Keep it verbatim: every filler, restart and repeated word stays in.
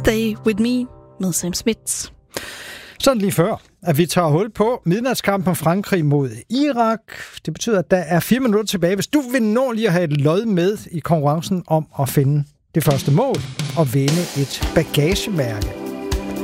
Stay With Me med Sam Smith. Sådan lige før, at vi tager hul på midnatskampen Frankrig mod Irak. Det betyder, at der er fire minutter tilbage. Hvis du vil nå lige at have et lod med i konkurrencen om at finde det første mål og vinde et bagagemærke.